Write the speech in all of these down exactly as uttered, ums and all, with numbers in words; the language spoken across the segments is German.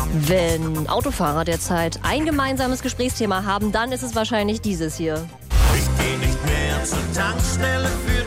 Wenn Autofahrer derzeit ein gemeinsames Gesprächsthema haben, dann ist es wahrscheinlich dieses hier. Ich geh nicht mehr zur Tankstelle für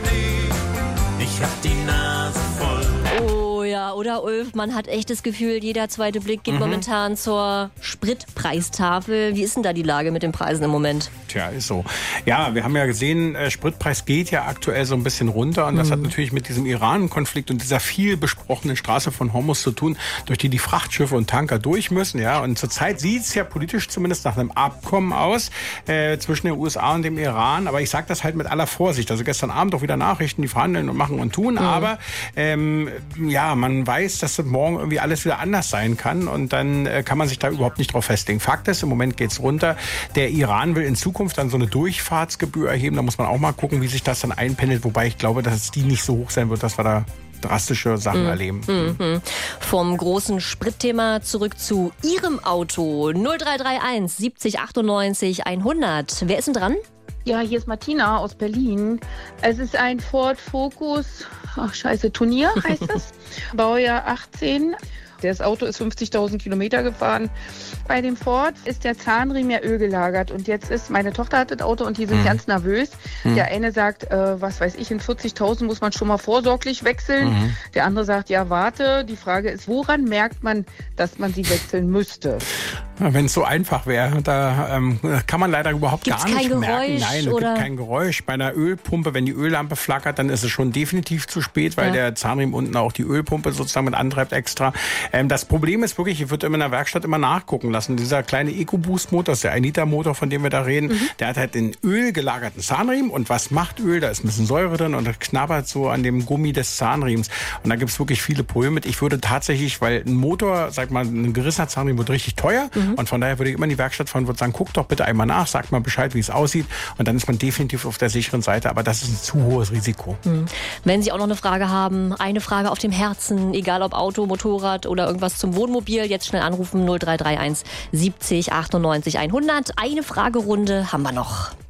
dich. Ich hab die Nase voll. Oh ja, oder Ulf, man hat echt das Gefühl, jeder zweite Blick geht mhm. momentan zur Spritpreistafel. Wie ist denn da die Lage mit den Preisen im Moment? Tja, ist so. Ja, wir haben ja gesehen, äh, Spritpreis geht ja aktuell so ein bisschen runter und das mhm. hat natürlich mit diesem Iran-Konflikt und dieser viel besprochenen Straße von Hormuz zu tun, durch die die Frachtschiffe und Tanker durch müssen. Ja, und zurzeit sieht es ja politisch zumindest nach einem Abkommen aus äh, zwischen den U S A und dem Iran. Aber ich sage das halt mit aller Vorsicht. Also gestern Abend auch wieder Nachrichten, die verhandeln und machen und tun. Mhm. Aber ähm, ja, man weiß, dass das morgen irgendwie alles wieder anders sein kann und dann äh, kann man sich da überhaupt nicht drauf festlegen. Fakt ist, im Moment geht's runter. Der Iran will in Zukunft dann so eine Durchfahrtsgebühr erheben. Da muss man auch mal gucken, wie sich das dann einpendelt. Wobei ich glaube, dass die nicht so hoch sein wird, dass wir da drastische Sachen mhm. erleben. Mhm. Vom großen Spritthema zurück zu Ihrem Auto. null drei drei eins siebzig achtundneunzig hundert. Wer ist denn dran? Ja, hier ist Martina aus Berlin. Es ist ein Ford Focus, ach scheiße, Turnier heißt das. Baujahr achtzehn. Das Auto ist fünfzigtausend Kilometer gefahren. Bei dem Ford ist der Zahnriemen ja Öl gelagert. Und jetzt ist, meine Tochter hat das Auto und die sind mhm. ganz nervös. Mhm. Der eine sagt, äh, was weiß ich, in vierzigtausend muss man schon mal vorsorglich wechseln. Mhm. Der andere sagt, ja, warte. Die Frage ist, woran merkt man, dass man sie wechseln müsste? Wenn es so einfach wäre, da ähm, kann man leider überhaupt Gibt's gar nicht kein merken. Geräusch, Nein, es oder? gibt kein Geräusch. Bei einer Ölpumpe, wenn die Öllampe flackert, dann ist es schon definitiv zu spät, weil ja. der Zahnriemen unten auch die Ölpumpe sozusagen mit antreibt extra. Ähm, das Problem ist wirklich, ich würde immer in der Werkstatt immer nachgucken lassen. Dieser kleine EcoBoost-Motor, das ist der ein Liter Motor, von dem wir da reden, mhm. der hat halt den Öl gelagerten Zahnriemen. Und was macht Öl? Da ist ein bisschen Säure drin und das knabbert so an dem Gummi des Zahnriemens. Und da gibt es wirklich viele Probleme mit. Ich würde tatsächlich, weil ein Motor, sag mal, ein gerissener Zahnriemen wird richtig teuer. Mhm. Und von daher würde ich immer in die Werkstatt fahren und würde sagen, guck doch bitte einmal nach, sag mal Bescheid, wie es aussieht. Und dann ist man definitiv auf der sicheren Seite. Aber das ist ein zu hohes Risiko. Mhm. Wenn Sie auch noch eine Frage haben, eine Frage auf dem Herzen, egal ob Auto, Motorrad oder irgendwas zum Wohnmobil, jetzt schnell anrufen null drei drei eins siebzig achtundneunzig hundert. Eine Fragerunde haben wir noch.